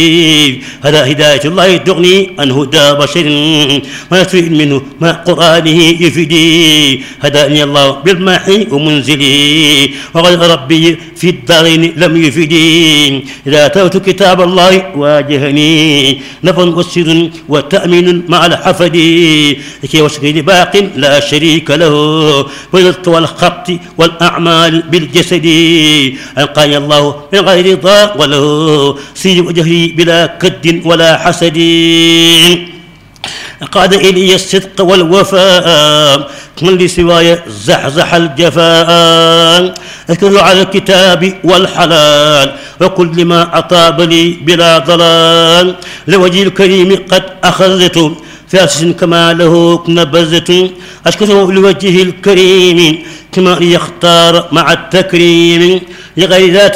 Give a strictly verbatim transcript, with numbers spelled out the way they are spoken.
هذا هداية الله تغني عن هدى بشر ما تريد منه ما قرآنه يفيدي. هداني الله بالمحي ومنزلي وغير ربي في الدارين لم يفيدي. إذا أتوت كتاب الله واجهني نفع وسر وتأمين مع الحفد لكي وشكي باق لا شريك له بالرزق والخبط والأعمال بالجسد. ألقاني الله من غير ضاق وله سير وجهي بلا كد ولا حسد. قاد إلي الصدق والوفاء من لسواي زحزح الجفاء. أكل على الكتاب والحلال وكل ما أطاب لي بلا ضلال. لوجه الكريم قد أخذت فاسس كما له نبذت. أشكره لوجه الكريم كما يختار مع التكريم لغير ذات